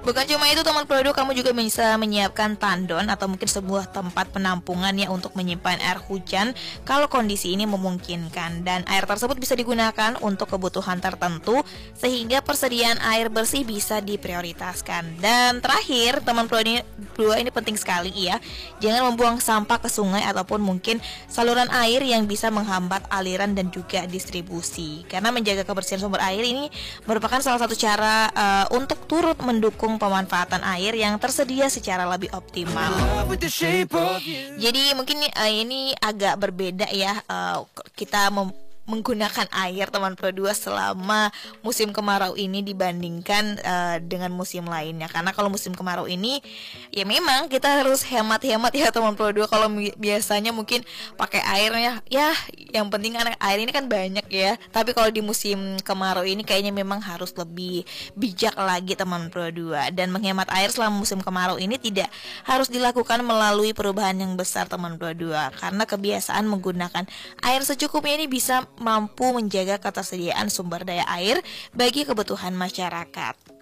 Bukan cuma itu teman produk, kamu juga bisa menyiapkan tandon atau mungkin sebuah tempat penampungan ya untuk menyimpan air hujan kalau kondisi ini memungkinkan. Dan air tersebut bisa digunakan untuk kebutuhan tertentu sehingga persediaan air bersih bisa diprioritaskan. Dan terakhir teman produk ini penting sekali ya, jangan membuang sampah ke sungai ataupun mungkin saluran air yang bisa menghambat aliran dan juga distribusi. Karena menjaga kebersihan sumber air ini merupakan salah satu cara untuk turut mendukung pemanfaatan air yang tersedia secara lebih optimal. Jadi mungkin ini agak berbeda ya, kita menggunakan air teman Pro 2 selama musim kemarau ini dibandingkan dengan musim lainnya. Karena kalau musim kemarau ini ya memang kita harus hemat-hemat ya teman Pro 2. Kalau biasanya mungkin pakai airnya ya yang penting kan air ini kan banyak ya. Tapi kalau di musim kemarau ini kayaknya memang harus lebih bijak lagi teman Pro 2. Dan menghemat air selama musim kemarau ini tidak harus dilakukan melalui perubahan yang besar teman Pro 2. Karena kebiasaan menggunakan air secukupnya ini bisa mampu menjaga ketersediaan sumber daya air bagi kebutuhan masyarakat.